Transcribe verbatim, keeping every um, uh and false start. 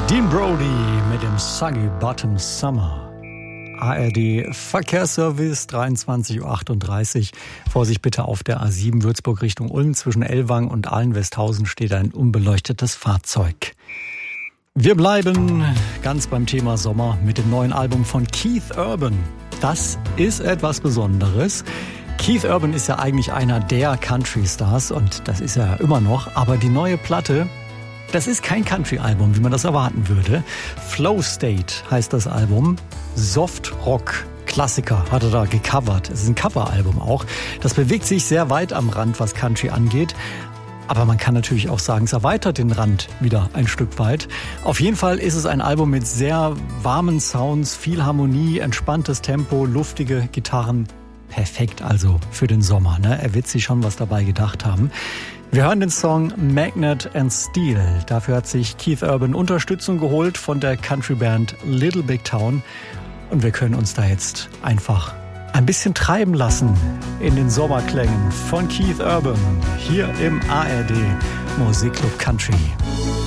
Dean Brody mit dem Soggy Bottom Summer. A R D Verkehrsservice, dreiundzwanzig Uhr achtunddreißig. Vorsicht bitte auf der A sieben Würzburg Richtung Ulm. Zwischen Ellwangen und Ahlen-Westhausen steht ein unbeleuchtetes Fahrzeug. Wir bleiben ganz beim Thema Sommer mit dem neuen Album von Keith Urban. Das ist etwas Besonderes. Keith Urban ist ja eigentlich einer der Country-Stars und das ist er ja immer noch. Aber die neue Platte, das ist kein Country-Album, wie man das erwarten würde. Flow State heißt das Album. Soft-Rock-Klassiker hat er da gecovert. Es ist ein Cover-Album auch. Das bewegt sich sehr weit am Rand, was Country angeht. Aber man kann natürlich auch sagen, es erweitert den Rand wieder ein Stück weit. Auf jeden Fall ist es ein Album mit sehr warmen Sounds, viel Harmonie, entspanntes Tempo, luftige Gitarren. Perfekt also für den Sommer, ne? Er wird sich schon was dabei gedacht haben. Wir hören den Song Magnet and Steel. Dafür hat sich Keith Urban Unterstützung geholt von der Countryband Little Big Town. Und wir können uns da jetzt einfach ein bisschen treiben lassen in den Sommerklängen von Keith Urban hier im A R D Musikclub Country.